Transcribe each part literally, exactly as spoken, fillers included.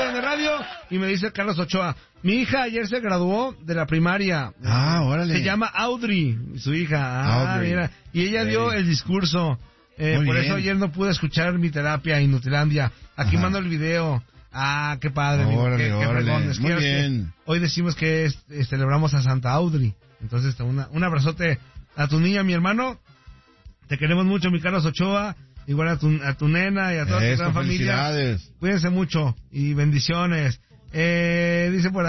en el radio y me dice Carlos Ochoa, mi hija ayer se graduó de la primaria. Ah, órale. Se llama Audrey, su hija. Ah, Audrey. mira. Y ella dio Sí. el discurso. Eh, Muy por bien. eso ayer no pude escuchar mi terapia en Nutilandia. Aquí Ajá. mando el video. Ah, qué padre, amigo. Órale, Qué, qué órale. fregón. Es que Muy ya ves que bien. hoy decimos que es- es- celebramos a Santa Audrey. Entonces, una, un abrazote a tu niña, mi hermano. Te queremos mucho, mi Carlos Ochoa. Igual a tu, a tu nena y a toda tu Eso, gran familia. felicidades. Cuídense mucho y bendiciones. Eh, dice por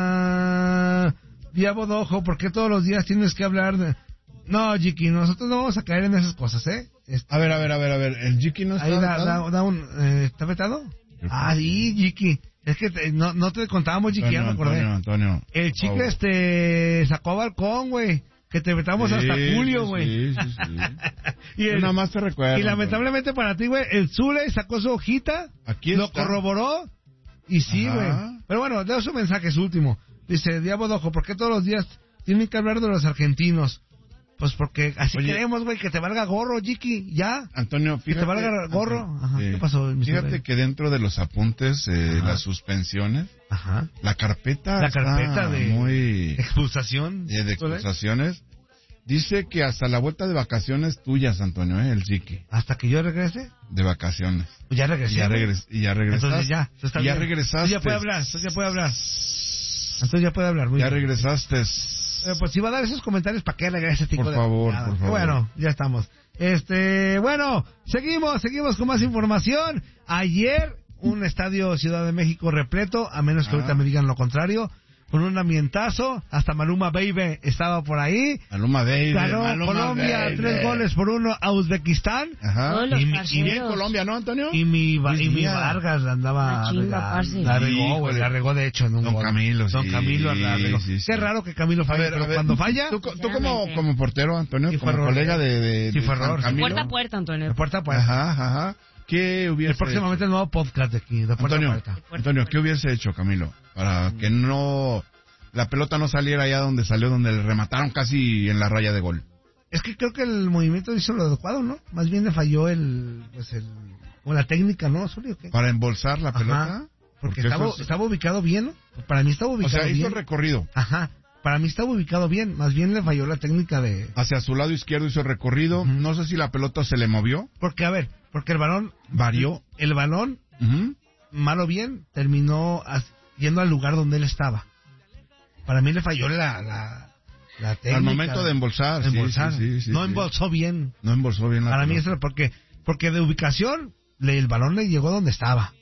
acá, Diabo Dojo, ¿por qué todos los días tienes que hablar de...? No, Jiki, nosotros no vamos a caer en esas cosas, ¿eh? Este, A ver, a ver, a ver, a ver. ¿El Jiki no está ahí da, vetado? da, da un... Eh, ¿Está vetado? Ah, sí, Jiki. Es que te- no, no te contábamos, Jiki, ya me Antonio, acordé. Antonio, Antonio. El por chicle favor. este sacó a balcón, güey. Que te vetamos Sí, hasta julio, sí, güey. Sí, sí, sí. y, Yo el- nada más te recuerdo. y lamentablemente para ti, güey, el Zule sacó su hojita, Aquí lo está. corroboró, y sí, Ajá. güey. Pero bueno, leo su mensaje, su último. Dice, Diabo Dojo, ¿por qué todos los días tienen que hablar de los argentinos? Pues porque así Oye. queremos, güey, que te valga gorro, Jiki, ya. Antonio, Que fíjate. te valga gorro. Ajá, Sí. ¿qué pasó, mi Fíjate Zule? que dentro de los apuntes, eh, Ajá. las suspensiones, Ajá. la carpeta La está carpeta de muy expulsación. eh, de Zule. expulsaciones. Dice que hasta la vuelta de vacaciones tuyas, Antonio, ¿eh? El Jiki, Hasta que yo regrese, de vacaciones. pues ya Y regresé. ya, güey. regres y ya regresaste. Entonces ya, eso está Y ya bien. regresaste. Entonces ya puede hablar, entonces ya puede hablar. Entonces ya puede hablar, muy Ya bien. regresaste. Eh, pues si va a dar esos comentarios, ¿para qué regrese este tipo Por de- favor, nada. por favor. Bueno, ya estamos. Este, bueno, seguimos, seguimos con más información. Ayer, un estadio Ciudad de México repleto, a menos que Ah. ahorita me digan lo contrario, con un ambientazo, hasta Maluma Baby estaba por ahí. Maluma Baby. Ganó Maluma Colombia Baby. tres goles por uno a Uzbekistán. Ajá. Todos los Y mi- y parceros. Bien Colombia, ¿no, Antonio? Y mi, Va- y mi Mía. Vargas la andaba... La chinga, la, parce. la regó, güey, Híjole. la regó de hecho en un Don gol. Camilo, Don sí, Camilo la regó. sí, sí. Qué raro que Camilo A falle, ver, pero a ver, cuando falla... Tú, tú como, como portero, Antonio, Sí, fue como error. colega de, de, Sí, de fue Don error. Camilo. Puerta a puerta, Antonio. De puerta a puerta. Ajá, ajá. ¿Qué hubiese Próximamente el nuevo podcast de aquí, de puerta Antonio, a puerta. Antonio, ¿qué hubiese hecho, Camilo? Para que no... La pelota no saliera allá donde salió, donde le remataron casi en la raya de gol. Es que creo que el movimiento hizo lo adecuado, ¿no? Más bien le falló el... Pues el... Como la técnica, ¿no, Zuli, o qué? Para embolsar la Ajá. pelota. Porque eso estaba, es- estaba ubicado bien, ¿no? Para mí estaba O ubicado sea, hizo bien. el recorrido. Ajá. Para mí estaba ubicado bien. Más bien le falló la técnica de... Hacia su lado izquierdo hizo el recorrido. Ujú. No sé si la pelota se le movió. Porque, a ver, porque el balón... Varió. El balón, Ujú. mal o bien, terminó as- yendo al lugar donde él estaba. Para mí le falló la, la, la técnica. Al momento de embolsar. sí, Embolsar. sí, sí, sí, no sí. embolsó bien. No embolsó bien la Para mí pelota. eso es porque, porque de ubicación, le- el balón le llegó donde estaba.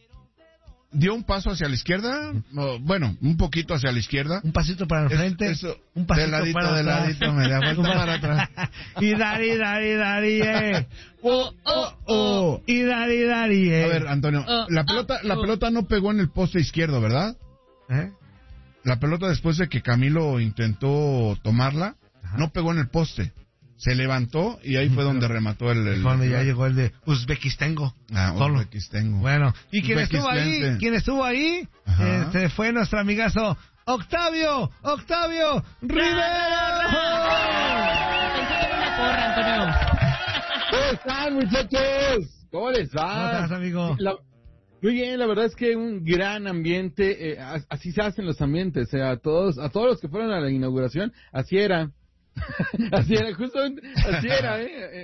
Dio un paso hacia la izquierda. o, Bueno, un poquito hacia la izquierda. Un pasito para el Es- frente, eso, un pasito de ladito, para de atrás. ladito, me da vuelta para atrás. Y dari, dari, dari, eh. Oh, oh, Oh. Y dari, dari, eh. A ver, Antonio, Oh, la pelota, oh, la oh. pelota no pegó en el poste izquierdo, ¿verdad? ¿Eh? La pelota después de que Camilo intentó tomarla, Ajá. no pegó en el poste. Se levantó y ahí fue donde remató el... el Fue donde ya llegó el de Uzbekistango. Ah, Solo. Uzbekistango. Bueno, y quien estuvo ahí, Uzbekistante. quien estuvo ahí, Ajá. este fue nuestro amigazo Octavio, Octavio Rivera. Pensé que era una porra, Antonio. ¿Cómo están, muchachos? ¿Cómo les va? ¿Cómo estás, amigo? La- Muy bien, la verdad es que un gran ambiente, eh, as- así se hacen los ambientes, o sea, a todos, a todos los que fueron a la inauguración, así era. Así era, justo así era, ¿eh?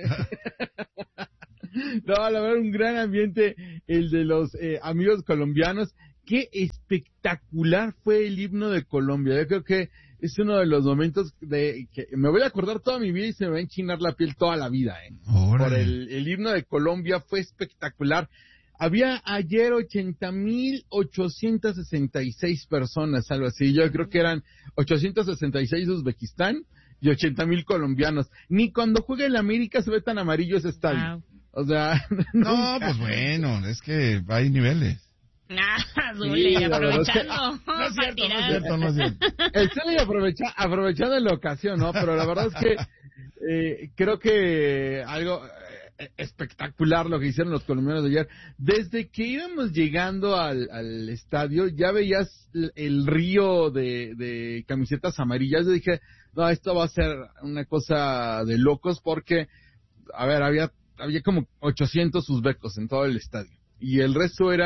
No, la verdad, un gran ambiente, el de los eh, amigos colombianos. Qué espectacular fue el himno de Colombia. Yo creo que es uno de los momentos de que me voy a acordar toda mi vida y se me va a enchinar la piel toda la vida, ¿eh? Órale. Por el, el himno de Colombia fue espectacular. Había ayer ochenta mil ochocientas sesenta y seis personas, algo así. Yo creo que eran ochocientos sesenta y seis de Uzbekistán y ochenta mil colombianos. Ni cuando juega el América se ve tan amarillo ese estadio. Wow. O sea, No, nunca. pues bueno, es que hay niveles. Nah, Sí, Zuli, la verdad es que- aprovechando. No es cierto, no es para cierto, no es cierto. Estoy aprovecha, aprovechando la ocasión, ¿no? Pero la verdad es que eh, creo que algo eh, espectacular lo que hicieron los colombianos de ayer. Desde que íbamos llegando al, al estadio, ya veías el, el río de, de camisetas amarillas. Yo dije, no, esto va a ser una cosa de locos porque, a ver, había, había como ochocientos uzbecos en todo el estadio. Y el resto eran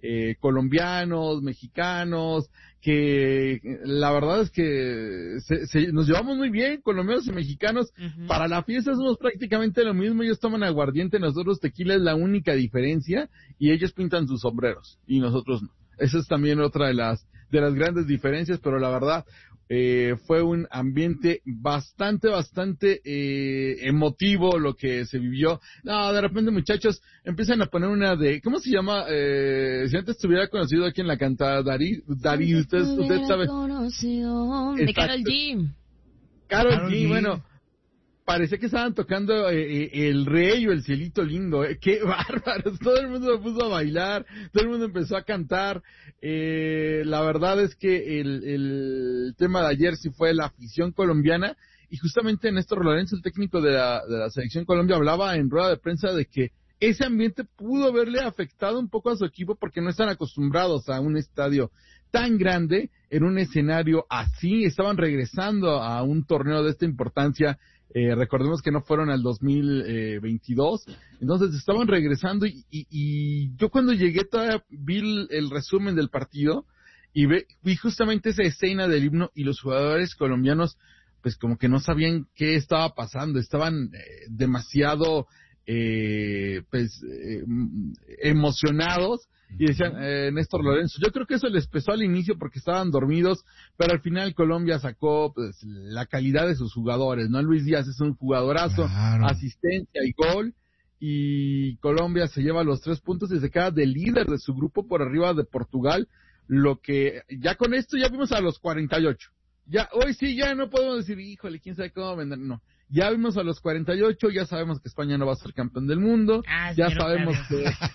eh, colombianos, mexicanos, que la verdad es que se, se, nos llevamos muy bien, colombianos y mexicanos. Ujú. Para la fiesta somos prácticamente lo mismo, ellos toman aguardiente, nosotros tequila, es la única diferencia, y ellos pintan sus sombreros, y nosotros no. Esa es también otra de las, de las grandes diferencias, pero la verdad, eh, fue un ambiente bastante, bastante eh, emotivo lo que se vivió. No, de repente, muchachos, empiezan a poner una de, ¿cómo se llama? Eh, si antes estuviera conocido aquí en la canta, Dari, Dari, usted, usted sabe. Conocido. De Karol G. Karol Karol G, G. bueno, parecía que estaban tocando eh, eh, El Rey o El Cielito Lindo. Eh. ¡Qué bárbaros! Todo el mundo se puso a bailar, todo el mundo empezó a cantar. Eh, la verdad es que el, el tema de ayer sí fue la afición colombiana, y justamente Néstor Lorenzo, el técnico de la, de la Selección Colombia, hablaba en rueda de prensa de que ese ambiente pudo haberle afectado un poco a su equipo porque no están acostumbrados a un estadio tan grande, en un escenario así, estaban regresando a un torneo de esta importancia. Eh, recordemos que no fueron al dos mil veintidós, entonces estaban regresando, y, y, y yo cuando llegué todavía vi el, el resumen del partido y ve, vi justamente esa escena del himno, y los jugadores colombianos pues como que no sabían qué estaba pasando, estaban eh, demasiado eh, pues eh, emocionados. Y decían, eh, Néstor Lorenzo, yo creo que eso les pesó al inicio porque estaban dormidos, pero al final Colombia sacó pues la calidad de sus jugadores, ¿no? Luis Díaz es un jugadorazo, Claro. asistencia y gol, y Colombia se lleva los tres puntos y se queda de líder de su grupo por arriba de Portugal, lo que ya con esto ya vimos a los cuarenta y ocho. Ya, hoy sí ya no podemos decir, híjole, quién sabe cómo vender, no. Ya vimos a los cuarenta y ocho, ya sabemos que España no va a ser campeón del mundo, Ah, ya señor sabemos Octavio. que...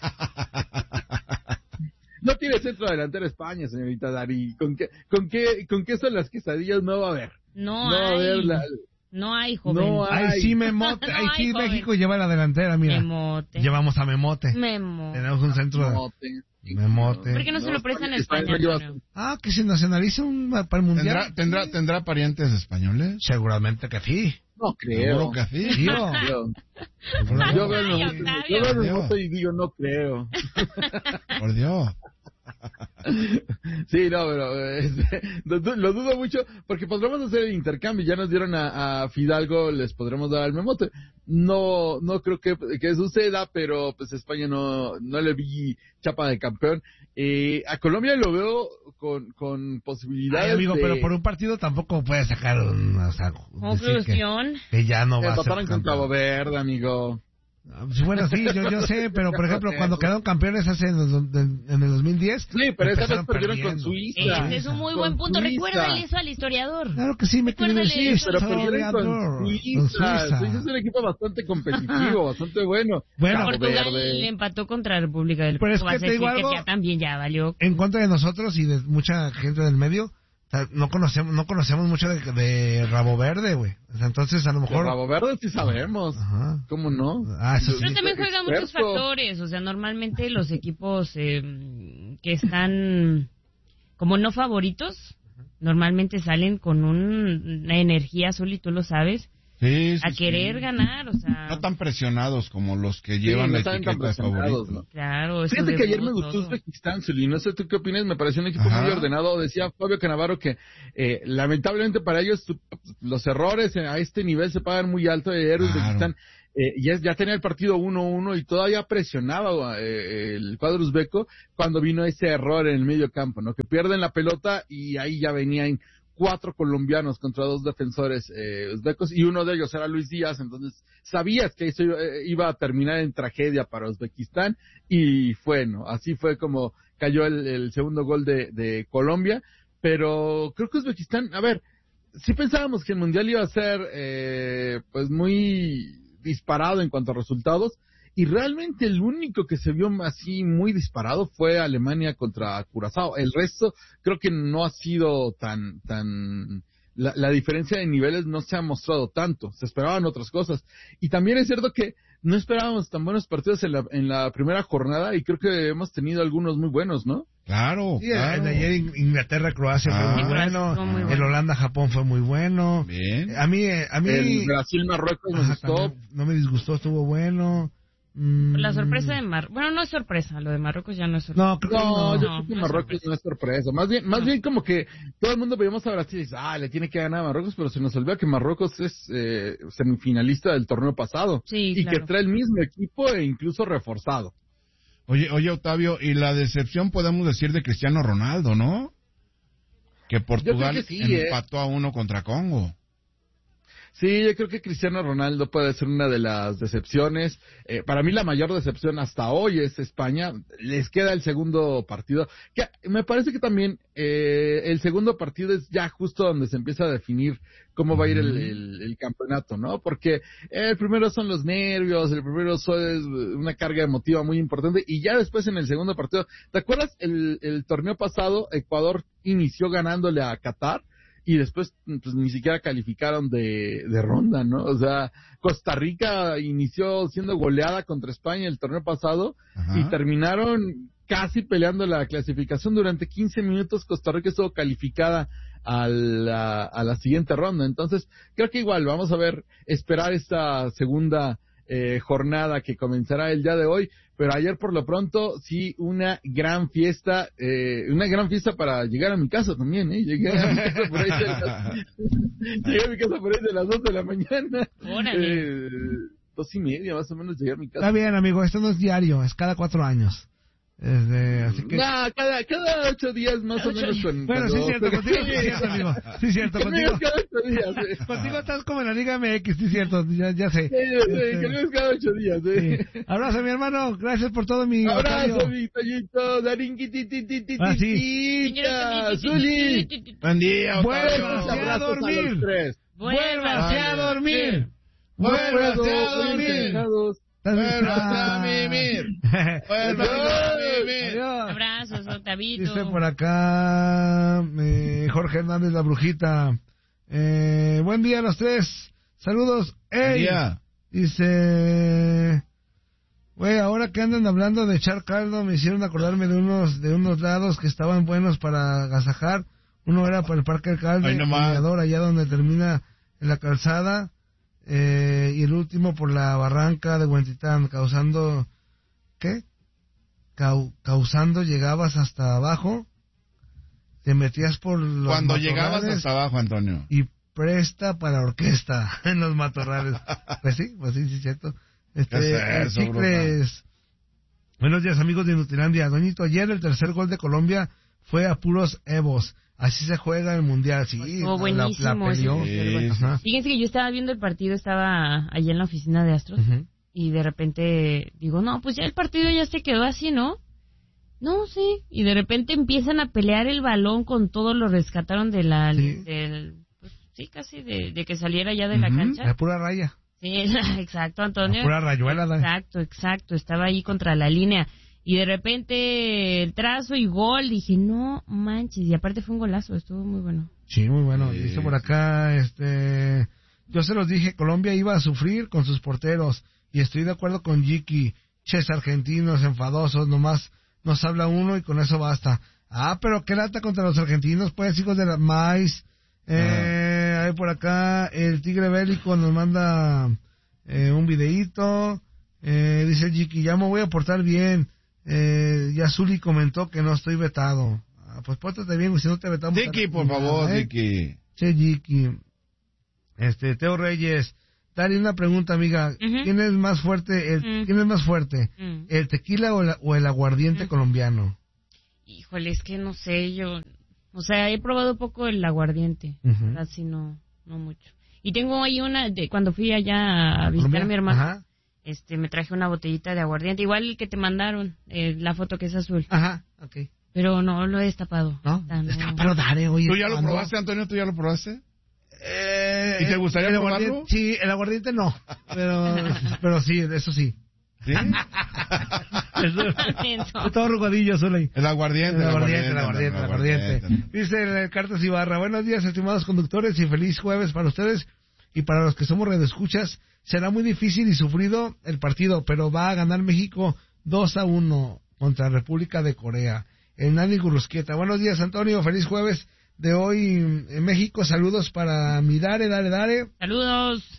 No tiene centro delantero España, señorita Dari. ¿Con qué, con qué, con qué son las quesadillas? No va a haber. No, No va a haber hay. la... No hay, joven. No hay. Ahí sí Memote, No ahí sí hay, joven. México lleva la delantera, mira. Memote. Llevamos a Memote. Memo. Tenemos un centro de... No, te- Memote. ¿Por qué no se lo prestan a España, no lleva- Antonio? Ah, que se nacionaliza un, para el ¿Tendrá, mundial. tendrá, ¿Tendrá parientes españoles? Seguramente que sí. No creo. Seguro que sí. Tío. Yo, Seguro. yo veo el Ay, momento- Octavio. yo veo el Dios. momento y digo, no creo. Por Dios. Sí, no, pero este, lo, du- lo dudo mucho, porque podremos hacer el intercambio. Ya nos dieron a, a Fidalgo, les podremos dar al Memote. No, no creo que, que suceda, pero pues España no, no le vi chapa de campeón. Eh, a Colombia lo veo con, con posibilidades. Ay, amigo, de... pero por un partido tampoco puede sacar un... O sea, decir que, Conclusión. que ya no va a ser Empataron con Cabo campeón. Verde, amigo. Ah, pues, bueno, sí, yo, yo sé, pero por ejemplo, cuando quedaron campeones hace en el, dos- en el dos mil diez... Sí, pero esa vez empezaron perdieron con perdiendo. Suiza. Ese es un muy Con buen punto. Suiza. Recuérdale eso al historiador. Claro que sí, me quiere Recuérdale decir, eso. Pero perdieron con historiador, Suiza. con Suiza. Suiza. es un equipo bastante competitivo, bastante bueno. Bueno, Cabo Portugal Verde. empató contra República del Pero es Congo. que Vas a te digo decir que algo. ya también ya valió. En contra de nosotros y de mucha gente del medio, o sea, no conocemos no conocemos mucho de, de Rabo Verde, güey. O sea, entonces a lo De mejor... Rabo Verde sí sabemos. Ajá. ¿Cómo no? Ah, eso sí. Pero también juegan muchos Experto. factores. O sea, normalmente los equipos eh, que están como no favoritos, normalmente salen con un- una energía azul, y tú lo sabes, Sí, sí, a querer sí. ganar. O sea, No tan presionados como los que Sí, llevan no la están tan etiqueta de presionados, favorito. ¿no? claro. es su Fíjate que ayer me debut, gustó todo. Uzbekistán, Zuli. No sé tú qué opinas, me pareció un equipo Ajá. muy ordenado. Decía Fabio Canavaro que eh, lamentablemente para ellos tu- los errores a este nivel se pagan muy alto. Ayer Claro. Uzbekistán eh, ya, ya tenía el partido uno uno y todavía presionaba eh, el cuadro uzbeco cuando vino ese error en el medio campo, ¿no? Que pierden la pelota y ahí ya venían cuatro colombianos contra dos defensores eh, uzbecos, y uno de ellos era Luis Díaz. Entonces sabías que eso iba, eh, iba a terminar en tragedia para Uzbekistán, y fue, ¿no? Así fue como cayó el, el segundo gol de, de Colombia. Pero creo que Uzbekistán, a ver, sí pensábamos que el Mundial iba a ser eh, pues muy disparado en cuanto a resultados, y realmente el único que se vio así muy disparado fue Alemania contra Curazao. El resto creo que no ha sido tan tan la, la diferencia de niveles no se ha mostrado tanto, se esperaban otras cosas. Y también es cierto que no esperábamos tan buenos partidos en la, en la primera jornada, y creo que hemos tenido algunos muy buenos, ¿no? Claro, Sí, claro. el de ayer In- Inglaterra-Croacia Ah. fue muy Sí, Croacia bueno, estuvo muy el bueno. Holanda-Japón fue muy bueno. Bien. A mí, eh, a mí... El Brasil-Marruecos nos Ajá, gustó. también no me disgustó, estuvo bueno. Mm. La sorpresa de Marruecos. Bueno, no es sorpresa, lo de Marruecos ya no es sorpresa. No, creo que No, no. yo No, creo que no es Marruecos sorpresa. no es sorpresa. Más bien, más No. bien como que todo el mundo veíamos a Brasil y dice, ah, le tiene que ganar a Marruecos, pero se nos olvida que Marruecos es eh, semifinalista del torneo pasado. Sí, y claro. que trae el mismo equipo e incluso reforzado. Oye, oye, Octavio, y la decepción podemos decir de Cristiano Ronaldo, ¿no? Que Portugal que sí, ¿eh? empató a uno contra Congo. Sí, yo creo que Cristiano Ronaldo puede ser una de las decepciones. Eh, para mí la mayor decepción hasta hoy es España. Les queda el segundo partido. Que me parece que también eh, el segundo partido es ya justo donde se empieza a definir cómo va a ir el, el, el campeonato, ¿no? Porque el primero son los nervios, el primero es una carga emotiva muy importante y ya después en el segundo partido, ¿te acuerdas el, el torneo pasado? Ecuador inició ganándole a Qatar. Y después, pues, ni siquiera calificaron de, de ronda, ¿no? O sea, Costa Rica inició siendo goleada contra España el torneo pasado. Ajá. Y terminaron casi peleando la clasificación. Durante quince minutos Costa Rica estuvo calificada a la, a la siguiente ronda. Entonces, creo que igual vamos a ver, esperar esta segunda eh, jornada que comenzará el día de hoy. Pero ayer por lo pronto, sí, una gran fiesta, eh, una gran fiesta para llegar a mi casa también, ¿eh? Llegué a mi casa por ahí de las, llegué a mi casa por ahí de las dos de la mañana. Órale. Eh, dos y media más o menos llegué a mi casa. Está bien, amigo, esto no es diario, es cada cuatro años. Este, así que... No, cada, cada ocho días más o menos. Con, bueno, cuando... sí es cierto, contigo sí es cierto, amigo. Sí es cierto, contigo. Cada ocho días, ¿eh? Contigo estás como en la Liga M X, sí es cierto, ya, ya sé. Sí, sí, este... que no es cada ocho días, ¿eh? Sí. Abrazo, mi hermano, gracias por todo, mi abrazo, mi Toñito, Darinquitititititita, ah, sí. Zuli. Buen día, vuélvase a dormir. Vuélvase a dormir. Vuélvase a dormir. Vuélvase a mimir. Vuélvase a mimir. Abrazos, Octavito. Dice por acá eh, Jorge Hernández, la brujita. Eh, buen día a los tres. Saludos. ¡Ey! Buen día. Dice... Güey, ahora que andan hablando de echar caldo, me hicieron acordarme de unos de unos lados que estaban buenos para agasajar. Uno era para el Parque del Caldo, el mirador, allá donde termina en la calzada. Eh, y el último por la barranca de Huentitán, causando... ¿Qué? Cau, causando, llegabas hasta abajo, te metías por los Cuando matorrales llegabas hasta abajo, Antonio. Y presta para orquesta en los matorrales. Pues sí, pues sí, sí, es cierto. Este, ¿Qué es eso, Chicles. Buenos días, amigos de Nutilandia. Doñito, ayer el tercer gol de Colombia fue a puros evos. Así se juega el mundial, sí. Oh, buenísimo. La, la peleó. Sí, sí. Fíjense que yo estaba viendo el partido, estaba allá en la oficina de Astros, uh-huh. y de repente digo, no, pues ya el partido ya se quedó así, ¿no? No, sí. Y de repente empiezan a pelear el balón con todo, lo rescataron de la, sí, del, pues, sí casi de, de que saliera ya de uh-huh. la cancha. La pura raya. Sí, exacto, Antonio. La pura rayuela. Exacto, exacto. Estaba ahí contra la línea. Y de repente el trazo y gol, dije, no manches, y aparte fue un golazo, estuvo muy bueno. Sí, muy bueno. Sí. Dice por acá, este, yo se los dije, Colombia iba a sufrir con sus porteros, y estoy de acuerdo con Jiki, ches argentinos enfadosos, nomás nos habla uno y con eso basta. Ah, pero qué lata contra los argentinos, pues, hijos de la maíz. Eh, ah. Ahí por acá, el Tigre Bélico nos manda eh, un videíto, eh, dice Jiki, ya me voy a portar bien. Eh, Yazuli comentó que no estoy vetado. Ah, pues pórtate bien, si no te vetamos. Jiki, por favor, ¿eh? Jiki. Che, Jiki. Este, Teo Reyes. Dale una pregunta, amiga. Uh-huh. ¿Quién es más fuerte? El, uh-huh. ¿Quién es más fuerte? Uh-huh. ¿El tequila o, la, o el aguardiente uh-huh. colombiano? Híjole, es que no sé, yo... O sea, he probado poco el aguardiente. Uh-huh. Así no, no mucho. Y tengo ahí una, de cuando fui allá a visitar ¿Colombia? A mi hermano. Ajá. Este, me traje una botellita de aguardiente, igual el que te mandaron, eh, la foto que es azul. Ajá, ok. Pero no lo he destapado. ¿No? Ah, no. Pero dale, oye. ¿Tú ya lo probaste, Antonio? ¿Tú ya lo probaste? Eh, ¿Y te gustaría probarlo? Sí, el aguardiente no, pero, pero sí, eso sí. ¿Sí? Estoy todo arrugadillo, Zuley. El aguardiente, el aguardiente, el aguardiente, el aguardiente. Dice el Cartas Ibarra, buenos días, estimados conductores, y feliz jueves para ustedes y para los que somos redescuchas. Será muy difícil y sufrido el partido, pero va a ganar México dos a uno contra República de Corea. El Nani Gurusquieta. Buenos días, Antonio. Feliz jueves de hoy en México. Saludos para mi Dare, Dare, Dare. Saludos.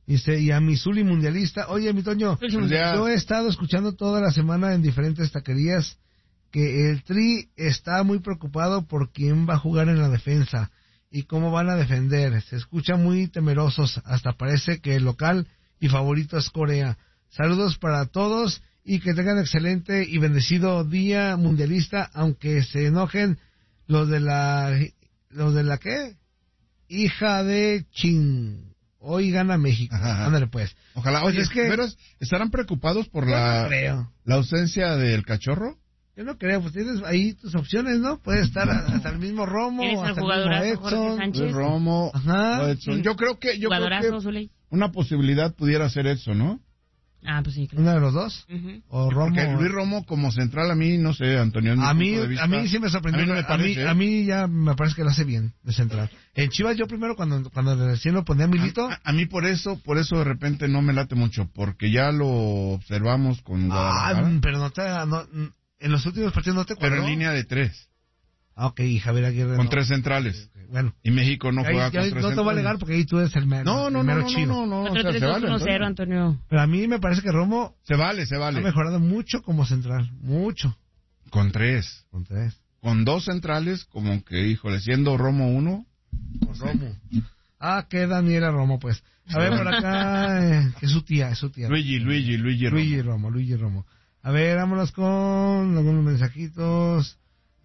Dice, y a mi Zuli mundialista, oye, mi Toño, Pues yo he estado escuchando toda la semana en diferentes taquerías que el Tri está muy preocupado por quién va a jugar en la defensa y cómo van a defender. Se escucha muy temerosos, hasta parece que el local y favorito es Corea. Saludos para todos y que tengan excelente y bendecido día mundialista, aunque se enojen los de la... ¿Los de la qué? Hija de Chin. Hoy gana México. Ándale pues. Ojalá. Pues Oye, es que... ¿pero estarán preocupados por Yo la, no creo. la ausencia del cachorro? Yo no creo, pues tienes ahí tus opciones, ¿no? Puede estar hasta el mismo Romo, Tienes al hasta el mismo jugadorazo Jorge Edson. Sánchez. Luis Romo, Ajá. Edson. Yo creo que, yo creo Jugadorazo, que Zuley. una posibilidad pudiera ser Edson, ¿no? Ah, pues sí, claro. ¿Uno de los dos? Ujú. O Romo. Porque Luis Romo como central a mí, no sé, Antonio. en mi A mí, punto de vista, a mí sí me sorprendió. A mí, no me a, mí, parece, ¿eh? a mí ya me parece que lo hace bien de central. En Chivas yo primero cuando cuando recién lo ponía a Milito. A, a mí por eso, por eso de repente no me late mucho, porque ya lo observamos con Ah, Guadalajara, pero no te... No, en los últimos partidos no te cuadró. pero en línea de tres, Ah, ok, y Javier Aguirre con no. tres centrales. Bueno. Y México no Ahí- juega ahí con tres no te voy a centrales. alegar porque ahí tú eres el mero, No, no, el no, mero no, chido. no, no, o Otro sea, tres se dos vale, uno cero, Antonio. Antonio. Pero a mí me parece que Romo Se vale, se ha vale. mejorado mucho como central. Mucho. Con tres. Con tres. Con dos centrales, como que, híjole, siendo Romo uno. Con Romo. Ah, que Daniela Romo, pues. A ver, por acá, eh, que es su tía, es su tía. Luigi, Luigi, Luigi Romo. Luigi Romo, Luigi Romo. A ver, vámonos con algunos mensajitos.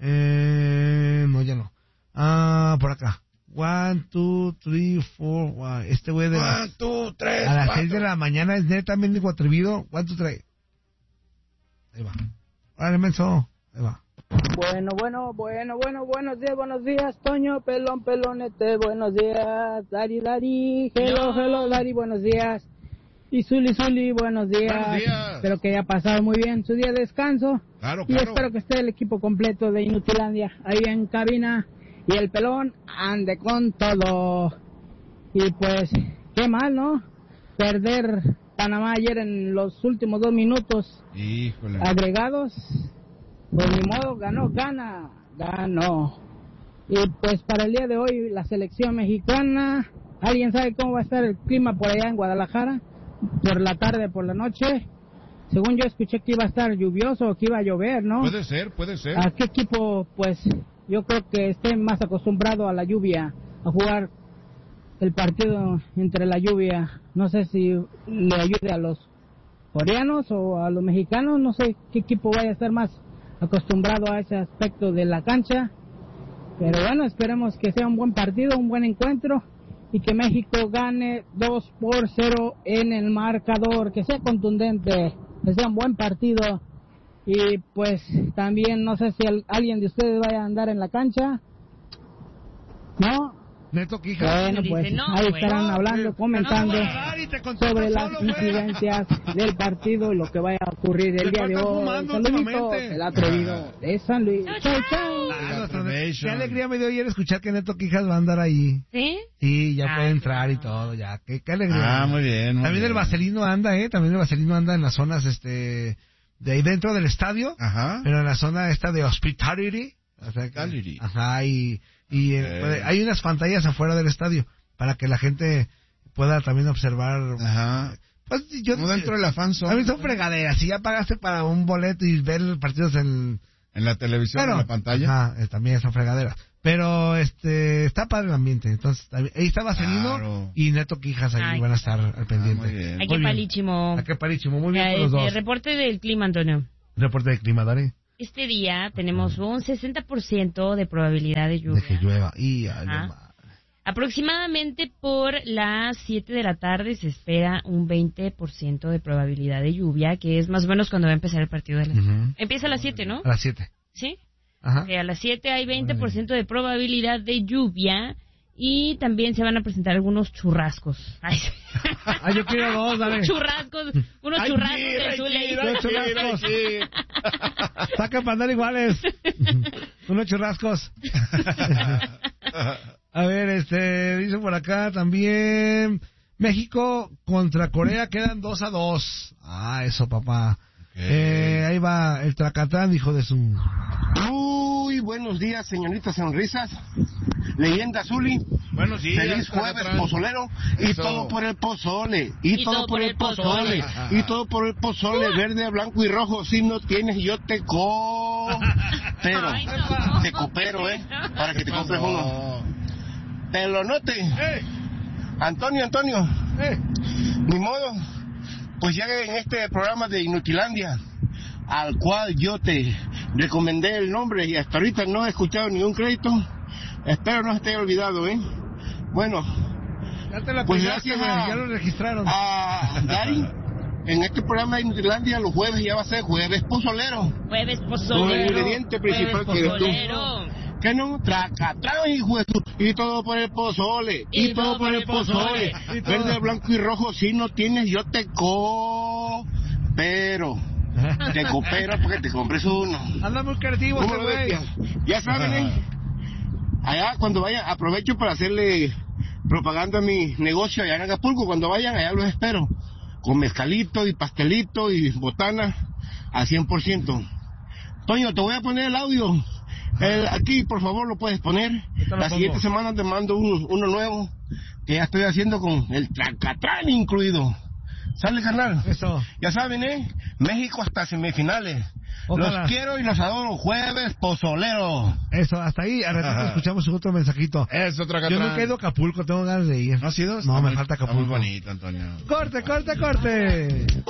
Eh, no, ya no. Ah, por acá. One, two, three, four, one. Este güey de las, One, two, tres, a las cuatro. seis de la mañana es neta, mendigo atrevido. One, two, three. Ahí va. Órale, menso. Ahí va. Bueno, bueno, bueno, bueno, buenos días, buenos días, Toño, pelón, pelonete, buenos días, Dari, Dari, hello, hello, Dari, buenos días, y Zuli, Zuli, buenos días, Buenos días. espero que haya pasado muy bien su día de descanso, Claro, y claro. espero que esté el equipo completo de Inutilandia ahí en cabina, y el pelón ande con todo, y pues, qué mal, ¿no?, perder Panamá ayer en los últimos dos minutos Híjole. agregados. Pues ni modo, ganó, gana, ganó. Y pues para el día de hoy la selección mexicana, ¿alguien sabe cómo va a estar el clima por allá en Guadalajara? Por la tarde, por la noche. Según yo escuché que iba a estar lluvioso, que iba a llover, ¿no? Puede ser, puede ser. ¿A qué equipo, pues, yo creo que esté más acostumbrado a la lluvia, a jugar el partido entre la lluvia? No sé si le ayude a los coreanos o a los mexicanos, no sé qué equipo vaya a estar más acostumbrado a ese aspecto de la cancha, pero bueno, esperemos que sea un buen partido, un buen encuentro y que México gane dos por cero en el marcador, que sea contundente, que sea un buen partido. Y pues también no sé si el, alguien de ustedes vaya a andar en la cancha, ¿no? Neto Quija. Bueno, pues Dice, no, ahí güey. estarán No, hablando, güey. comentando No, no, Dari, te contestó sobre las solo, güey. incidencias del partido y lo que vaya a ocurrir el Le día de está hoy. fumando Saludito, últimamente. el atrevido de San Luis. Chau, chau. Ah, nuestro- Approbation. qué alegría me dio ayer escuchar que Neto Quijas va a andar ahí. ¿Sí? Sí, ya Ay, puede entrar y no. todo, ya. Qué, qué alegría. Ah, muy bien. muy También bien. el Vaselino anda, ¿eh? También el Vaselino anda en las zonas, este, de ahí dentro del estadio, Ajá. pero en la zona esta de Hospitality. O sea que- Hospitality. ajá, y, y eh, Ok. puede- hay unas pantallas afuera del estadio para que la gente pueda también observar. Ajá. Pues yo, Como dentro de la fan zone. a mí son fregaderas. Si ya pagaste para un boleto y ver partidos en, En la televisión, Bueno, en la pantalla. ajá, eh, también son fregaderas. Pero este está padre el ambiente. Entonces, también- ahí está Vaselino Claro. y Neto Quijas ahí Ay, van a estar al pendiente. Ah, muy bien. Ay, Muy qué bien. palísimo. ¿A qué parísimo? Muy bien Ya, con los este, dos. reporte del clima, Antonio. Reporte de clima, Dari. Este día tenemos un sesenta por ciento de probabilidad de De lluvia. que llueva. Y, ay, Ajá. no ma- Aproximadamente por las siete de la tarde se espera un veinte por ciento de probabilidad de lluvia, que es más o menos cuando va a empezar el partido de la... Ujú. Empieza a las siete, ¿no? A las siete. ¿Sí? Ajá. Que a las siete hay veinte por ciento de probabilidad de lluvia y también se van a presentar algunos churrascos. Ay, sí. Ah, yo quiero dos, dale. churrascos, unos Ay, churrascos sí, de ay, Zule. sí, Unos ay, sí, churrascos. ay, sí. Saca para andar iguales. Unos churrascos. A ver, este, dice por acá también. México contra Corea quedan dos a dos. Ah, eso, papá. Eh, ahí va el Tracatán, hijo de su... Muy buenos días, señoritas sonrisas. Leyenda Zuli. Buenos días. Feliz jueves, Tracatrán. pozolero. Y Eso. todo por el pozole. Y, todo por el pozole. Y todo por el pozole. Verde, blanco y rojo. Si no tienes, yo te co... Pero, Ay, no. te coopero, ¿eh? Para que te compres uno. Pelonote. ¡Eh! Antonio, Antonio. ¡Eh! Ni modo. Pues ya en este programa de Inutilandia, al cual yo te recomendé el nombre y hasta ahorita no he escuchado ningún crédito, espero no se te haya olvidado, ¿eh? Bueno, Ya te la pues pegaste, gracias güey, a- ya lo registraron. a Dari, en este programa de Inutilandia los jueves ya va a ser jueves pozolero. Jueves Con pozolero. el ingrediente principal Jueves que eres tú. pozolero. Que no, traca, traga, hijo de tu- y todo por el pozole, y, todo por el pozole, y todo. verde, blanco y rojo, si no tienes, yo te co... Pero, te coopero porque te compres uno. Anda muy creativo ¿Cómo este lo ves, güey. tía? Ya saben, ¿eh? Allá cuando vayan, aprovecho para hacerle propaganda a mi negocio allá en Acapulco. Cuando vayan, allá los espero. Con mezcalito y pastelito y botana al cien por ciento. Toño, te voy a poner el audio. El, aquí, por favor, lo puedes poner. te lo La pongo. siguiente semana te mando un- uno nuevo que ya estoy haciendo con el tracatrán incluido. ¿Sale, carnal? Eso. Ya saben, ¿eh? México hasta semifinales. Ojalá. Los quiero y los adoro. Jueves pozolero. Eso, hasta ahí. A ratito escuchamos otro mensajito. Eso, Yo Tracatrán. nunca he ido a Acapulco, tengo ganas de ir. ¿No has ido? No, Está me muy- falta está Acapulco. muy bonito, Antonio. Corte, corte, corte.